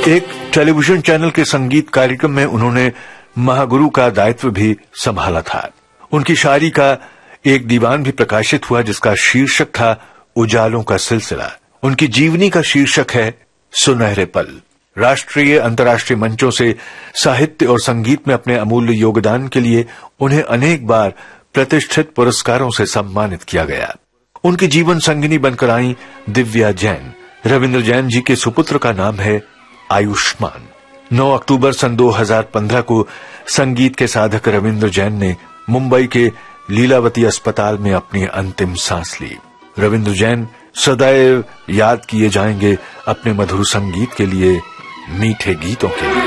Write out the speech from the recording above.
एक television channel के संगीत कार्यक्रम में उन्होंने महागुरु का दायित्व भी संभाला था। उनकी शायरी का एक दीवान भी प्रकाशित हुआ जिसका शीर्षक था उजालों का सिलसिला। उनकी जीवनी का शीर्षक है सुनहरे पल। राष्ट्रीय अंतर्राष्ट्रीय मंचों से साहित्य और संगीत में अपने अमूल्य योगदान के लिए उन्हें अनेक बार प्रतिष्ठित पुरस्कारों से सम्मानित किया गया। उनकी जीवन संगिनी बनकर आई दिव्या जैन। रविंद्र जैन जी के सुपुत्र का नाम है आयुष्मान। 9 अक्टूबर सन 2015 को संगीत के साधक रविंद्र जैन ने मुंबई के लीलावती अस्पताल में अपनी अंतिम सांस ली। रविंद्र जैन सदैव याद किए जाएंगे अपने मधुर संगीत के लिए, मीठे गीतों के लिए।